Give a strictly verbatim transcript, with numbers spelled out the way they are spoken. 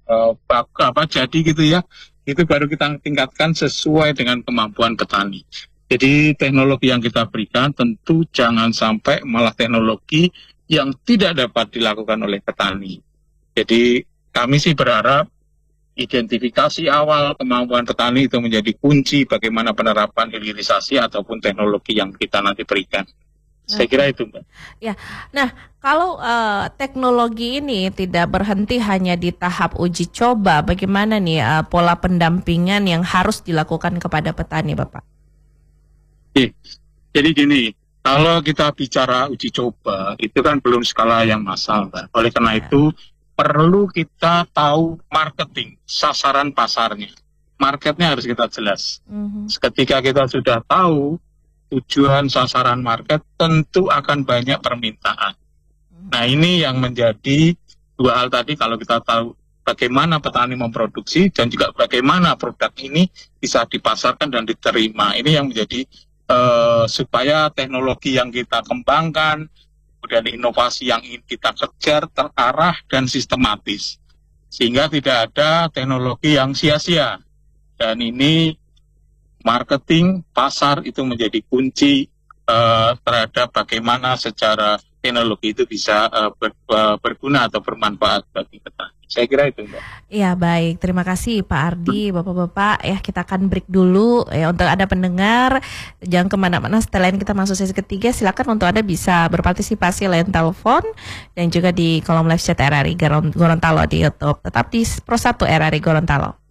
uh, bak, apa jadi gitu ya, itu baru kita tingkatkan sesuai dengan kemampuan petani. Jadi teknologi yang kita berikan tentu jangan sampai malah teknologi yang tidak dapat dilakukan oleh petani. Jadi kami sih berharap identifikasi awal kemampuan petani itu menjadi kunci bagaimana penerapan hilirisasi ataupun teknologi yang kita nanti berikan. Saya kira itu, Mbak. Ya, nah kalau uh, teknologi ini tidak berhenti hanya di tahap uji coba, bagaimana nih uh, pola pendampingan yang harus dilakukan kepada petani, Bapak? Oke. Jadi gini, kalau kita bicara uji coba, itu kan belum skala yang massal, Mbak. Oleh karena ya. itu, perlu kita tahu marketing, sasaran pasarnya. Marketnya harus kita jelas. Mm-hmm. Ketika kita sudah tahu tujuan sasaran market, tentu akan banyak permintaan. Nah, ini yang menjadi dua hal tadi. Kalau kita tahu bagaimana petani memproduksi dan juga bagaimana produk ini bisa dipasarkan dan diterima. Ini yang menjadi uh, supaya teknologi yang kita kembangkan, kemudian inovasi yang ingin kita kejar terarah dan sistematis. Sehingga tidak ada teknologi yang sia-sia. Dan ini marketing, pasar itu menjadi kunci uh, terhadap bagaimana secara teknologi itu bisa uh, ber, uh, berguna atau bermanfaat bagi petani. Saya kira itu, Mbak. Iya, baik. Terima kasih Pak Ardi, Bapak-Bapak. Ya, kita akan break dulu. Ya, untuk Anda pendengar, jangan kemana-mana. Setelah ini kita masuk sesi ketiga, silakan untuk Anda bisa berpartisipasi lewat telepon dan juga di kolom live chat R R I Gorontalo di YouTube. Tetap di Pro satu R R I Gorontalo.